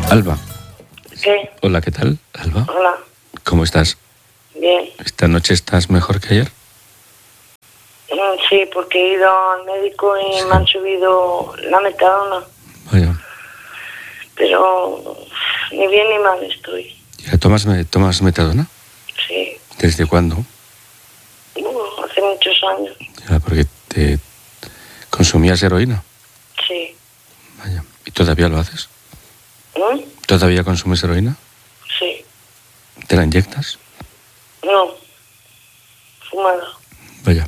Alba. ¿Qué? Hola, ¿qué tal, Alba? Hola. ¿Cómo estás? Bien. ¿Esta noche estás mejor que ayer? Sí, porque he ido al médico y me han subido la metadona. Vaya. Pero ni bien ni mal estoy. ¿Ya tomas metadona? Sí. ¿Desde cuándo? Hace muchos años. Ya, porque te consumías heroína. Sí. Vaya. ¿Y todavía lo haces? ¿Mm? ¿Todavía consumes heroína? Sí. ¿Te la inyectas? No. Fumada. Vaya.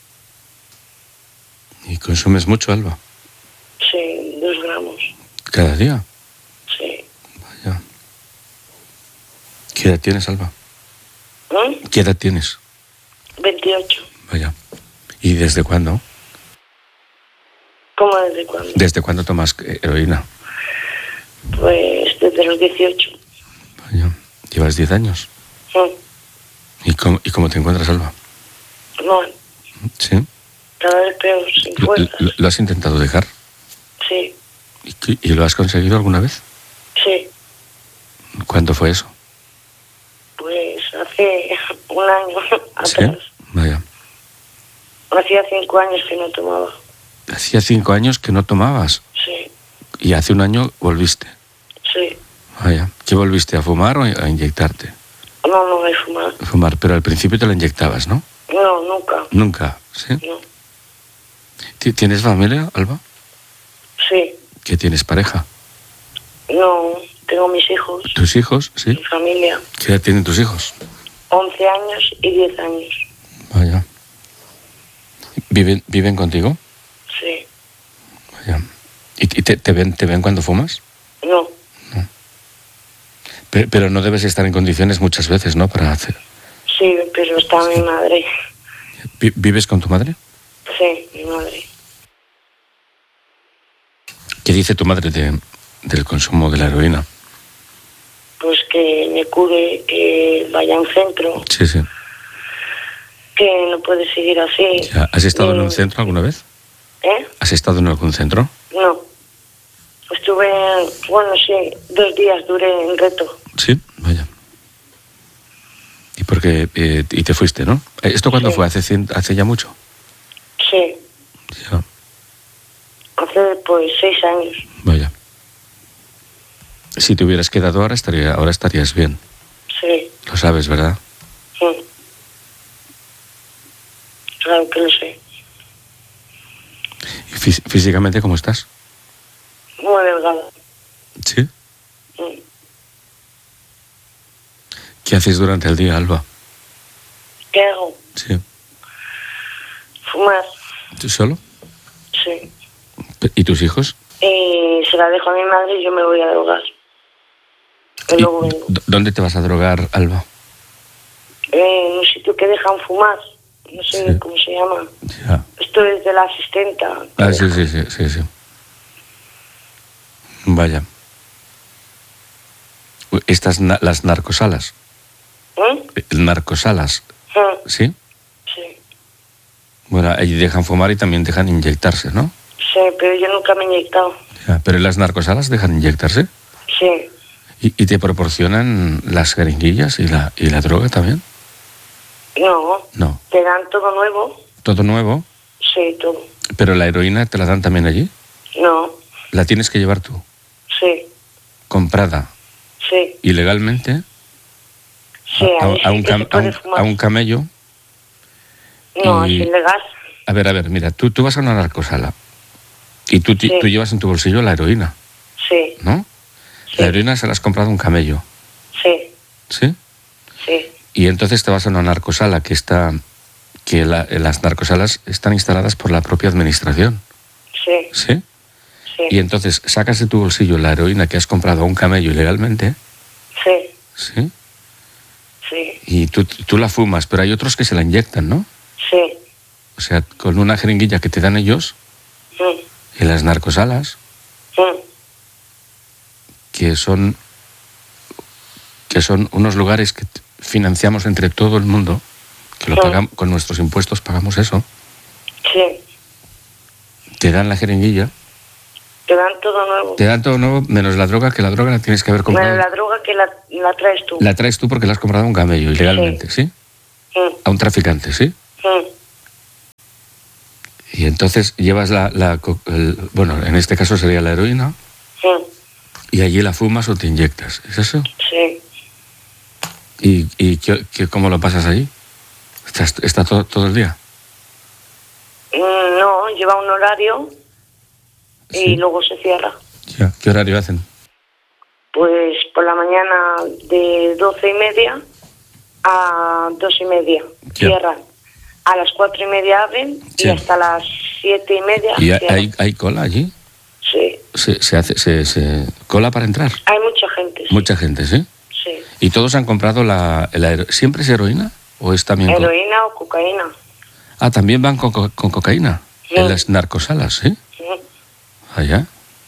¿Y consumes mucho, Alba? Sí, 2 gramos. ¿Cada día? Sí. Vaya. ¿Qué edad tienes, Alba? ¿Mm? ¿Qué edad tienes? 28. Vaya. ¿Y desde cuándo? ¿Cómo desde cuándo? ¿Desde cuándo tomas heroína? Pues desde los 18. Vaya. ¿Llevas 10 años? ¿Mm? ¿Y cómo te encuentras, Alba? No, ¿Sí? cada vez peor, sin fuerzas. ¿Lo has intentado dejar? Sí. ¿Y lo has conseguido alguna vez? Sí. ¿Cuándo fue eso? Pues hace un año atrás. ¿Sí? Vaya. Hacía 5 años que no tomaba. Hacía 5 años que no tomabas. Sí, Y hace un año volviste. sí. Vaya. ¿Qué volviste? ¿A fumar o a inyectarte? No he fumado. A fumar, pero al principio te la inyectabas, ¿no? No, nunca. Nunca, ¿sí? No. ¿Tienes familia, Alba? Sí. ¿Que tienes pareja? No, tengo mis hijos, ¿Tus hijos? Sí. mi familia. ¿Qué edad tienen tus hijos? 11 años y 10 años. Vaya. ¿Viven contigo? Sí. Vaya. ¿Y te ven cuando fumas? No, Pero no debes estar en condiciones muchas veces, ¿no? Para hacer... sí, pero está mi madre. ¿Vives con tu madre? Sí, mi madre. ¿Qué dice tu madre del consumo de la heroína? Pues que me cure, que vaya a un centro, Sí, sí. que no puede seguir así. Ya, ¿has estado en un centro alguna vez? ¿Eh? ¿Has estado en algún centro? No. Estuve, sí, 2 días duré en reto. Sí, vaya. ¿Y por qué? Y te fuiste, ¿no? ¿Esto cuándo Sí. fue? ¿Hace ya mucho? Sí, Ya, hace pues 6 años. vaya. Si te hubieras quedado ahora estarías bien. Sí, Lo sabes, ¿verdad? sí. Claro que lo sé. ¿Y físicamente cómo estás? Muy delgada. Sí. Mm. ¿Qué haces durante el día, Alba? ¿Qué hago? Sí. Fumar. ¿Tú solo? Sí. ¿Y tus hijos? Y se la dejo a mi madre y yo me voy a drogar. Y luego vengo. ¿Dónde te vas a drogar, Alba? En un sitio que dejan fumar. No sé Sí. cómo se llama. Ya. Esto es de la asistenta. Ah, sí. Vaya. Las narcosalas. Narcosalas, Mm. ¿sí? Sí. Bueno, allí dejan fumar y también dejan inyectarse, ¿no? Sí, pero yo nunca me he inyectado. Ya, pero en las narcosalas dejan inyectarse. Sí. ¿Y te proporcionan las jeringuillas y la droga también? No. No. Te dan todo nuevo. Todo nuevo. Sí, todo. ¿Pero la heroína te la dan también allí? No. ¿La tienes que llevar tú? Sí. Comprada Sí. ilegalmente Sí, a ahí sí que se puede a fumar. un camello. No, y- es ilegal. A ver, mira, tú vas a una narcosala y tú Sí. llevas en tu bolsillo la heroína, Sí, ¿no? sí, La heroína se la has comprado a un camello, sí, ¿sí? sí, Y entonces te vas a una narcosala las narcosalas están instaladas por la propia administración, sí, ¿sí? sí, Y entonces sacas de tu bolsillo la heroína que has comprado a un camello ilegalmente, sí, ¿sí? sí, Y tú la fumas, pero hay otros que se la inyectan, ¿no? sí. O sea, con una jeringuilla que te dan ellos en las narcosalas, que son unos lugares que financiamos entre todo el mundo, que lo pagamos con nuestros impuestos, pagamos eso, Sí. te dan la jeringuilla ¿Te Te dan todo nuevo. Te dan todo nuevo, menos la droga, que la droga la tienes que haber comprado. Bueno, la droga que la traes tú. La traes tú porque la has comprado a un camello, ilegalmente, ¿sí? A un traficante, ¿sí? Y entonces llevas bueno, en este caso sería la heroína, y allí la fumas o te inyectas, ¿es eso? Sí. ¿Y cómo lo pasas allí? ¿Está todo el día? No, lleva un horario y Sí. luego se cierra. Ya. ¿Qué horario hacen? Pues por la mañana de 12:30 a 2:30 Ya. cierran. A las 4:30 abren Sí. y hasta las 7:30 ¿Y cierran. hay cola allí? Sí. ¿Se hace cola para entrar? Hay mucha gente. Sí. Mucha gente, ¿sí? Sí. ¿Y todos han comprado ¿Siempre es heroína? ¿O es también Heroína o cocaína. Ah, también van con cocaína. Sí. En las narcosalas, ¿sí? Sí. Allá.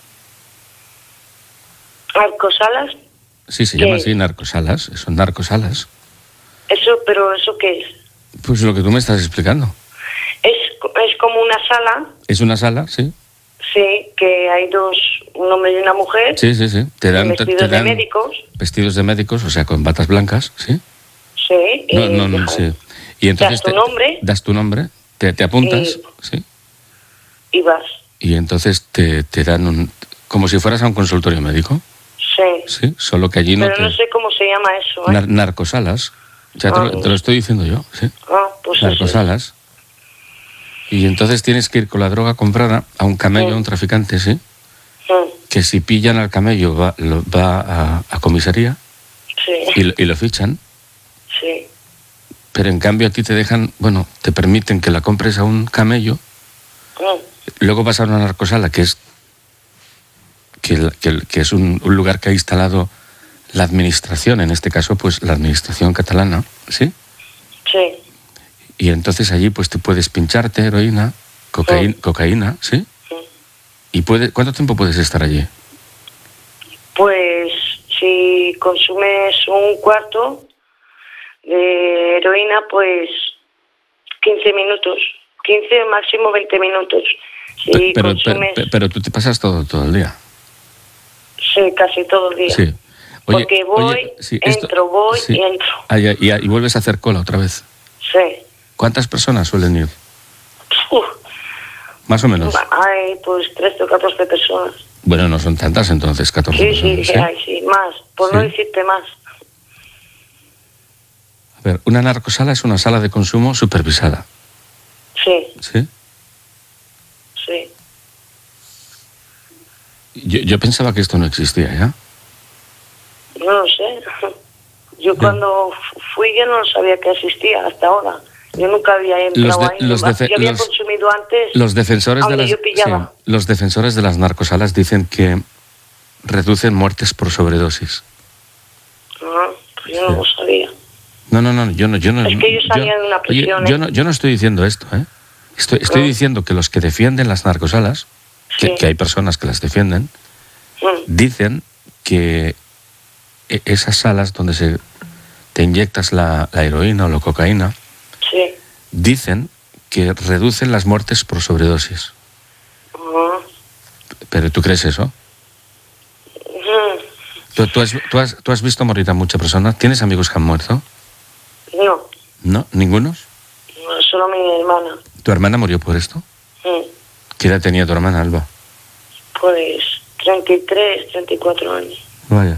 Narcosalas, Sí, se ¿Qué llama es? así, narcosalas. Son narcosalas. pero ¿eso qué es? Pues lo que tú me estás explicando. Es como una sala, Es una sala, sí. sí, que hay dos, un hombre y una mujer, Sí. Te dan vestidos de médicos, vestidos de médicos, o sea, con batas blancas, ¿sí? sí, No, sí. Y entonces das tu nombre. das tu nombre, te apuntas, sí. Y vas, Y entonces te dan como si fueras a un consultorio médico, sí. sí. Solo que allí Pero no sé cómo se llama eso, ¿eh? narcosalas. Ya te lo estoy diciendo yo, sí. Pues eso. Narcosalas. Y entonces tienes que ir con la droga comprada a un camello, a un traficante, ¿sí? Que si pillan al camello va a comisaría Sí, y lo fichan, sí, pero en cambio a ti te dejan, bueno, te permiten que la compres a un camello, luego vas a una narcosala que es un lugar que ha instalado la administración, en este caso pues la administración catalana, ¿sí? sí. Y entonces allí pues te puedes pincharte heroína, cocaína, ¿sí? ¿Y cuánto tiempo puedes estar allí? Pues si consumes un cuarto de heroína, pues 15 minutos, 15 máximo 20 minutos. Si Pero tú te pasas todo el día. Sí, casi todo el día. Sí. Porque voy, entro, voy sí. y entro. Y vuelves a hacer cola otra vez. Sí. ¿Cuántas personas suelen ir? Uf, Más o menos. hay pues 13 o 14 personas. Bueno, no son tantas entonces, 14 Sí, personas. sí, más, por Sí. no decirte más. A ver, una narcosala es una sala de consumo supervisada. Sí, ¿Sí? sí. Yo pensaba que esto no existía, ¿ya? No lo sé. Yo cuando fui yo no sabía que existía hasta ahora. Yo nunca había entrado ahí. Yo había consumido antes los defensores donde yo pillaba. sí, los defensores de las narcosalas dicen que reducen muertes por sobredosis. Pues yo no lo sabía. No, yo no. Es que yo salía de una prisión. Oye, yo no estoy diciendo esto, ¿eh? Estoy diciendo que los que defienden las narcosalas, que hay personas que las defienden, dicen que esas salas donde te inyectas la heroína o la cocaína, dicen que reducen las muertes por sobredosis. ¿Pero tú crees eso? ¿Tú has visto morir a muchas personas? ¿Tienes amigos que han muerto? No. ¿No? ¿Ningunos? No, solo mi hermana. ¿Tu hermana murió por esto? ¿Qué edad tenía tu hermana, Alba? Pues 33, 34 años. Vaya.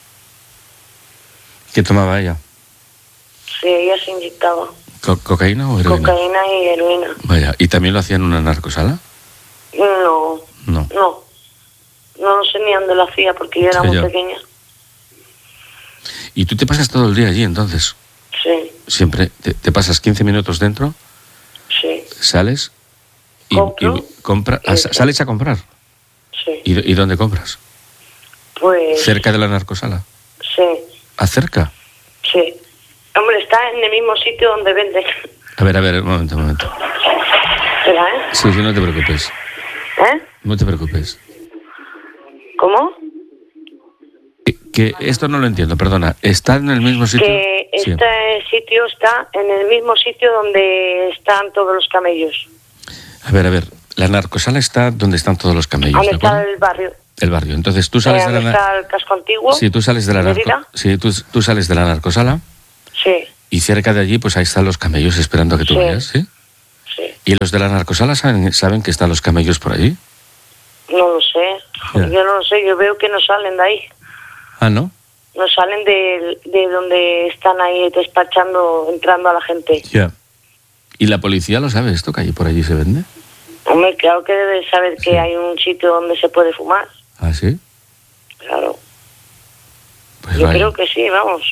¿Qué tomaba ella? Sí, ella se inyectaba. ¿Cocaína o heroína? Cocaína y heroína. Vaya. ¿Y también lo hacía en una narcosala? No. No. No sé ni dónde lo hacía porque yo era muy pequeña. ¿Y tú te pasas todo el día allí entonces? Sí. ¿Siempre? ¿Te pasas 15 minutos dentro? Sí. ¿Sales? Y compras. ¿Sales a comprar? Sí. ¿Y dónde compras? Pues... ¿Cerca de la narcosala? Sí. ¿Cerca? Sí. Hombre, está en el mismo sitio donde venden. A ver, un momento. Espera, ¿eh? Sí, no te preocupes. No te preocupes. ¿Cómo? Que esto no lo entiendo, perdona. ¿Está en el mismo sitio? Que este sitio está en el mismo sitio donde están todos los camellos. A ver. La narcosala está donde están todos los camellos. ¿Dónde está el barrio? El barrio. Entonces tú sales de la... ¿Dónde está el casco antiguo? Sí, tú sales de la tú sales de la narcosala. Sí. Y cerca de allí, pues ahí están los camellos esperando a que tú vayas, ¿sí? Sí. ¿Y los de la narcosala saben que están los camellos por allí? No lo sé. Ya. Yo no lo sé. Yo veo que no salen de ahí. Ah, ¿no? No salen de donde están ahí despachando, entrando a la gente. Ya. ¿Y la policía lo sabe esto, que allí por allí se vende? Hombre, claro que debe saber que hay un sitio donde se puede fumar. ¿Ah, sí? Claro. Pues Yo vaya. creo que sí, vamos.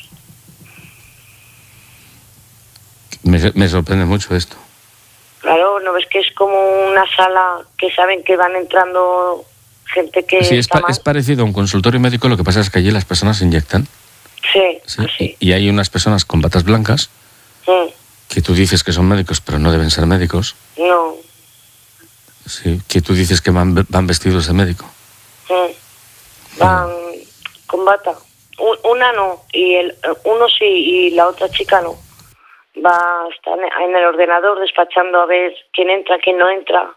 Me sorprende mucho esto. Claro, ¿no ves que es como una sala que saben que van entrando gente que Sí, está mal? es parecido a un consultorio médico, lo que pasa es que allí las personas se inyectan. Sí, ¿Sí? así. Y hay unas personas con batas blancas que tú dices que son médicos, pero no deben ser médicos. No. Sí, que tú dices que van vestidos de médico. Van con bata. Una no, uno sí, y la otra chica no. Está en el ordenador despachando a ver quién entra, quién no entra.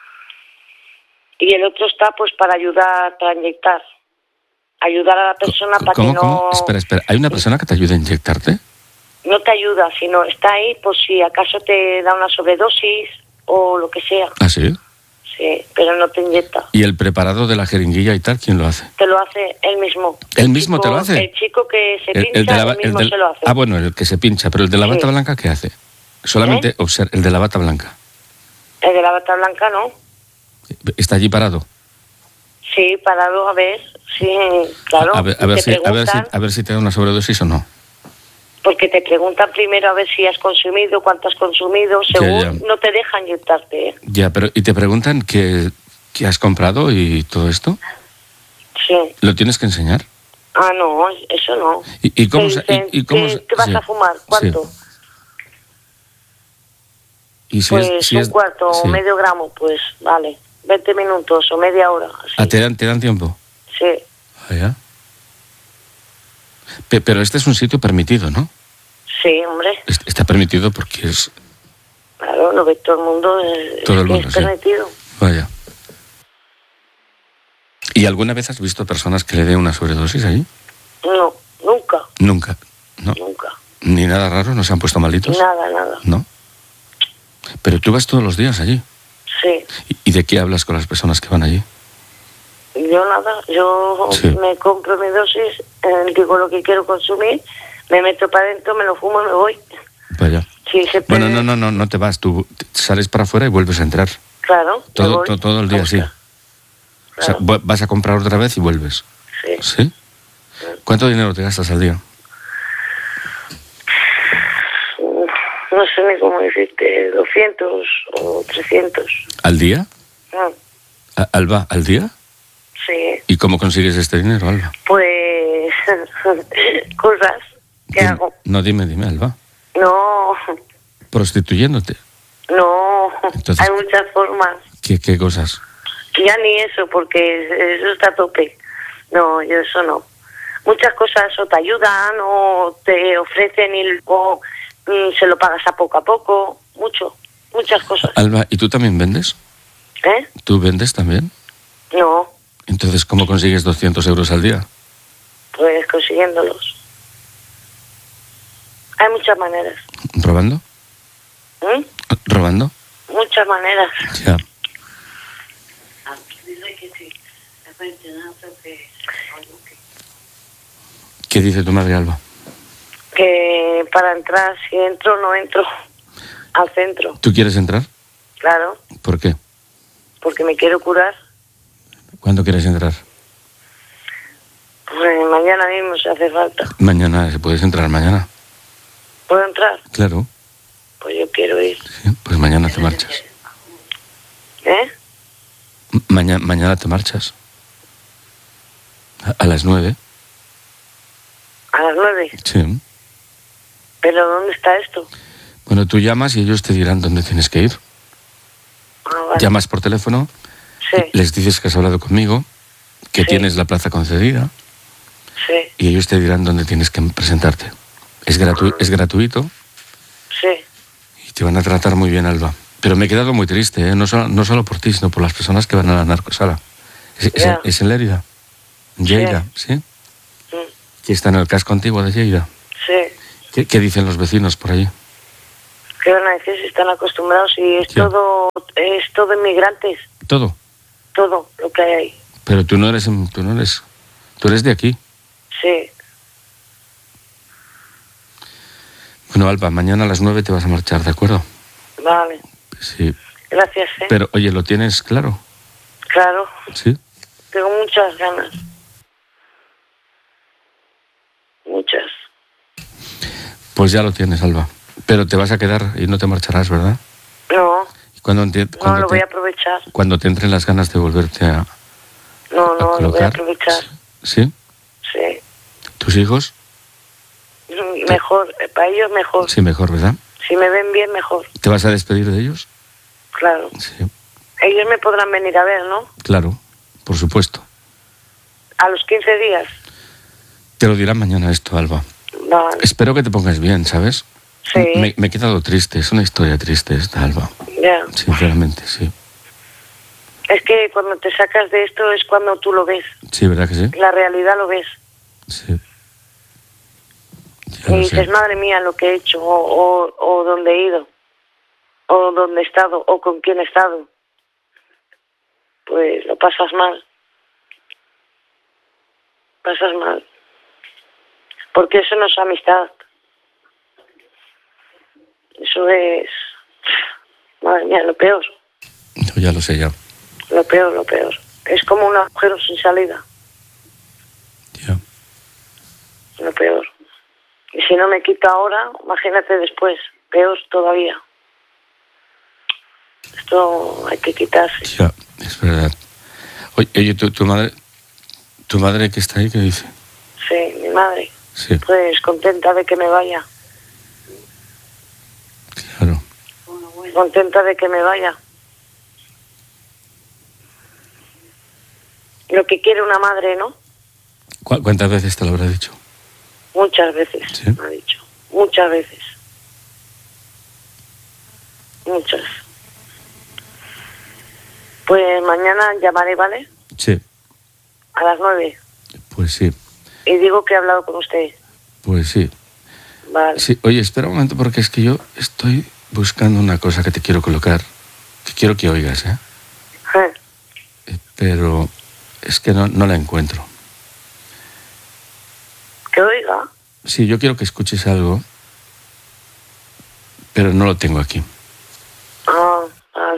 Y el otro está pues para ayudar, para inyectar. Ayudar a la persona para que no... ¿Cómo? Espera. ¿Hay una persona que te ayude a inyectarte? No te ayuda, sino está ahí por si acaso te da una sobredosis o lo que sea. ¿Ah, sí? Sí, pero no te inyecta. ¿Y el preparado de la jeringuilla y tal, quién lo hace? Te lo hace él mismo. ¿Él mismo te lo hace? El chico que se pincha, él mismo se lo hace. Ah, bueno, el que se pincha, pero el de la bata blanca, ¿qué hace? Solamente observa, el de la bata blanca. El de la bata blanca, ¿no? ¿Está allí parado? Sí, parado, a ver. Sí, claro. A ver si te da una sobredosis o no. Porque te preguntan primero a ver si has consumido, cuánto has consumido, según Ya. no te dejan inyectarte, ¿eh? Ya, pero ¿y te preguntan qué has comprado y todo esto? Sí. ¿Lo tienes que enseñar? Ah, no, eso no. ¿Y cómo Te se...? dicen, ¿qué vas sí. a fumar? ¿Cuánto? Sí. ¿Y si Pues un cuarto o medio gramo, pues vale. 20 minutos o media hora. Así. Ah, ¿te dan tiempo? Sí. Ah, ya. Pero este es un sitio permitido, ¿no? Sí, hombre. Está permitido porque es... Claro, lo ve todo el mundo. Todo el mundo, es sí. permitido. Vaya. ¿Y alguna vez has visto personas que le den una sobredosis allí? No, nunca. Nunca, ¿no? Nunca. ¿Ni nada raro? ¿No se han puesto malitos? Nada. ¿No? Pero tú vas todos los días allí. Sí. ¿Y de qué hablas con las personas que van allí? Yo nada, Sí. me compro mi dosis, digo lo que quiero consumir, me meto para adentro, me lo fumo y me voy. Vaya. Sí, se Bueno, puede- no te vas. Tú sales para afuera y vuelves a entrar. Claro. me Todo voy. el día, sí. Claro. O sea, vas a comprar otra vez y vuelves. Sí. ¿Sí? ¿Cuánto dinero te gastas al día? No sé ni cómo decirte, 200 o 300. ¿Al día? Ah, ¿Alba, al día? sí, ¿Y cómo consigues este dinero, Alba? pues cosas que hago. No, dime, Alba. No, Prostituyéndote. no, Entonces- hay muchas formas. ¿Qué cosas? Ya ni eso, porque eso está a tope. No, yo eso no. Muchas cosas o te ayudan o te ofrecen y luego se lo pagas a poco. Muchas cosas. Alba, ¿y tú también vendes? ¿Eh? ¿Tú vendes también? No, Entonces, ¿cómo consigues 200 euros al día? pues consiguiéndolos. Hay muchas maneras. ¿Robando? ¿Mm? ¿Robando? Muchas maneras. Ya. ¿Qué dice tu madre, Alba? Que para entrar, si entro, no entro al centro. ¿Tú quieres entrar? Claro, ¿Por qué? porque me quiero curar. ¿Cuándo quieres entrar? Pues mañana mismo si hace falta. Mañana, ¿se puedes entrar mañana? ¿Puedo entrar? Claro. Pues yo quiero ir. Sí, pues mañana te marchas. ¿Eh? Mañana te marchas. A las 9. A las 9. Sí. ¿Pero dónde está esto? Bueno, tú llamas y ellos te dirán dónde tienes que ir. Ah, vale. Llamas por teléfono, Sí, les dices que has hablado conmigo, que Sí. tienes la plaza concedida sí, y ellos te dirán dónde tienes que presentarte. Es gratuito sí. y te van a tratar muy bien, Alba. Pero me he quedado muy triste, ¿eh? No solo por ti, sino por las personas que van a la narcosala. Es en Lérida. En Lleida, ¿sí? Que está en el casco antiguo de Lleida. Sí. ¿Qué dicen los vecinos por allí? ¿Qué van a decir si están acostumbrados? Y es todo inmigrantes. ¿Todo? Todo lo que hay ahí. Pero tú eres de aquí. Sí. Bueno, Alba, mañana a las 9 te vas a marchar, ¿de acuerdo? Vale. Sí. Gracias, ¿eh? Pero, oye, ¿lo tienes claro? Claro. Sí. Tengo muchas ganas. Muchas. Pues ya lo tienes, Alba. Pero te vas a quedar y no te marcharás, ¿verdad? No. No, lo voy a aprovechar. Cuando te entren las ganas de volverte a No, colocar, lo voy a aprovechar. ¿Sí? Sí. ¿Tus hijos? Mejor, para ellos mejor. Sí, mejor, ¿verdad? Si me ven bien, mejor. ¿Te vas a despedir de ellos? Claro. Sí. Ellos me podrán venir a ver, ¿no? Claro, por supuesto. A los 15 días. Te lo dirán mañana esto, Alba. Vale. Espero que te pongas bien, ¿sabes? Sí. Me he quedado triste, es una historia triste esta, Alba. Ya. Sinceramente, sí. Es que cuando te sacas de esto es cuando tú lo ves. Sí, ¿verdad que sí? La realidad lo ves. Sí. Y dices, madre mía, lo que he hecho, o dónde he ido, o dónde he estado, o con quién he estado. Pues lo pasas mal. Pasas mal. Porque eso no es amistad. Eso es... Madre mía, lo peor. No, ya lo sé, ya. Lo peor. Es como un agujero sin salida. Ya. Lo peor. Y si no me quito ahora, imagínate después. Peor todavía. Esto hay que quitarse. Ya, es verdad. Oye, tu madre que está ahí, ¿qué dice? Sí, mi madre. Sí. Pues contenta de que me vaya. Claro. Contenta de que me vaya. Lo que quiere una madre, ¿no? ¿Cuántas veces te lo habrá dicho? Muchas veces, ¿Sí? me ha dicho. Muchas veces. Muchas. Pues mañana llamaré, ¿vale? Sí. A las 9. Pues sí. Y digo que he hablado con usted. Pues sí. Vale. Sí. Oye, espera un momento porque es que yo estoy buscando una cosa que te quiero colocar, que quiero que oigas, ¿eh? Pero es que no la encuentro. ¿Que oiga? Sí, yo quiero que escuches algo, pero no lo tengo aquí. Ah, vale.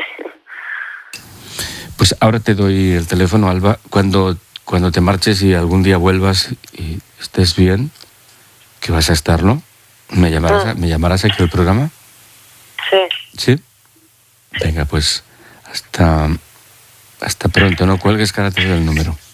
Pues ahora te doy el teléfono, Alba. Cuando te marches y algún día vuelvas y estés bien, que vas a estarlo, ¿me llamarás aquí al programa? Sí. ¿Sí? Venga, pues hasta pronto. No cuelgues, que ahora te doy el número.